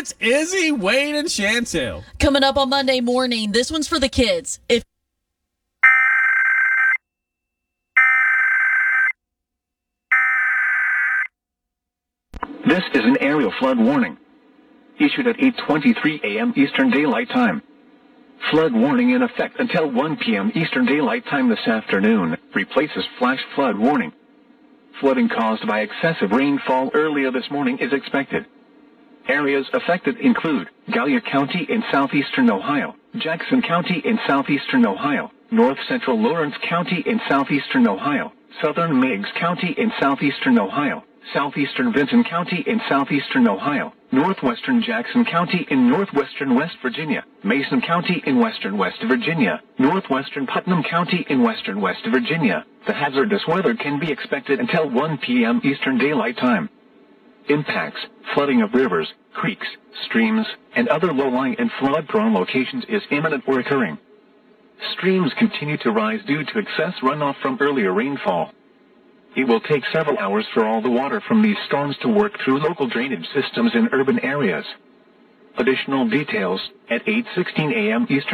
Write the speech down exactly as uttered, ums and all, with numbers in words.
It's Izzy, Wade, and Chantel. Coming up on Monday morning, this one's for the kids. If This is an aerial flood warning issued at eight twenty-three a m Eastern Daylight Time. Flood warning in effect until one p m Eastern Daylight Time this afternoon replaces flash flood warning. Flooding caused by excessive rainfall earlier this morning is expected. Areas affected include Gallia County in southeastern Ohio, Jackson County in southeastern Ohio, north central Lawrence County in southeastern Ohio, southern Meigs County in southeastern Ohio, southeastern Vinton County in southeastern Ohio, northwestern Jackson County in northwestern West Virginia, Mason County in western West Virginia, northwestern Putnam County in western West Virginia. The hazardous weather can be expected until one p m Eastern Daylight Time. Impacts, flooding of rivers, creeks, streams, and other low-lying and flood-prone locations is imminent or occurring. Streams continue to rise due to excess runoff from earlier rainfall. It will take several hours for all the water from these storms to work through local drainage systems in urban areas. Additional details at eight sixteen a m Eastern